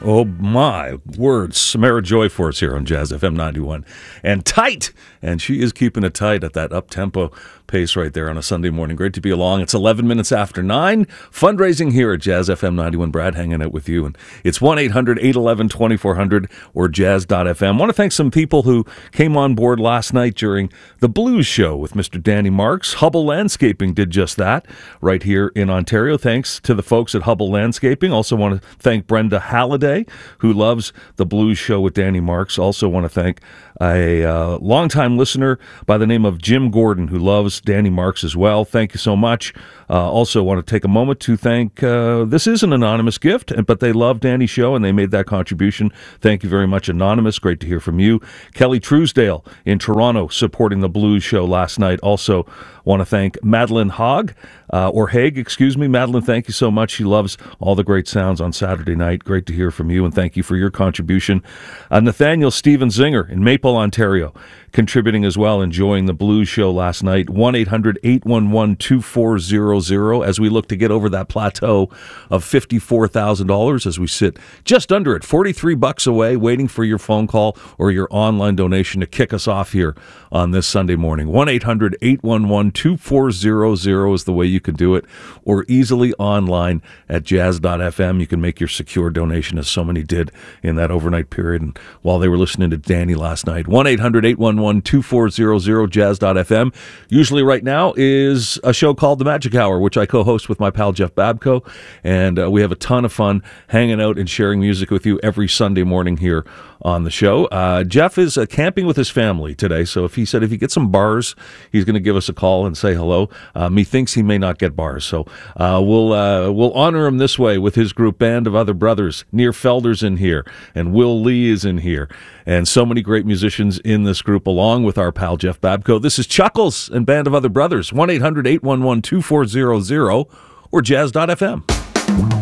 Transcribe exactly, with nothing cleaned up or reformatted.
Oh, my words. Samara Joy for us here on Jazz F M ninety-one. And tight! And she is keeping it tight at that up-tempo pace right there on a Sunday morning. Great to be along. It's eleven minutes after nine. Fundraising here at Jazz F M ninety-one. Brad hanging out with you. And it's one eight hundred eight one one twenty-four hundred or jazz dot f m. I want to thank some people who came on board last night during the Blues Show with Mister Danny Marks. Hubble Landscaping did just that right here in Ontario. Thanks to the folks at Hubble Landscaping. Also want to thank Brenda Halliday, who loves the Blues Show with Danny Marks. Also want to thank a uh, longtime listener by the name of Jim Gordon, who loves Danny Marks as well. Thank you so much. Uh, also want to take a moment to thank, uh, this is an anonymous gift, but they love Danny's show and they made that contribution. Thank you very much, Anonymous. Great to hear from you. Kelly Truesdale in Toronto supporting the Blues Show last night. Also want to thank Madeline Hogg, uh, or Haig, excuse me. Madeline, thank you so much. She loves all the great sounds on Saturday night. Great to hear from you, and thank you for your contribution. Uh, Nathaniel Stephen Zinger in Maple, Ontario, contributing as well, enjoying the Blues Show last night. one eight hundred eight one one two four zero zero as we look to get over that plateau of fifty-four thousand dollars as we sit just under it, forty-three bucks away, waiting for your phone call or your online donation to kick us off here on this Sunday morning. one eight hundred eight one one two four zero zero is the way you can do it, or easily online at jazz dot f m. You can make your secure donation, as so many did in that overnight period and while they were listening to Danny last night. one eight hundred eight one one two four zero zero, jazz dot f m. Usually right now is a show called The Magic Hour, which I co-host with my pal Jeff Babko, and uh, we have a ton of fun hanging out and sharing music with you every Sunday morning here on the show. Uh, Jeff is uh, camping with his family today, so if he said if he gets some bars, he's going to give us a call and say hello. Um, he thinks he may not get bars, so uh, we'll uh, we'll honor him this way with his group Band of Other Brothers. Near Felder's in here, and Will Lee is in here, and so many great musicians in this group, along with our pal Jeff Babko. This is Chuckles and Band of Other Brothers. one eight hundred eight one one two four zero zero or jazz dot f m.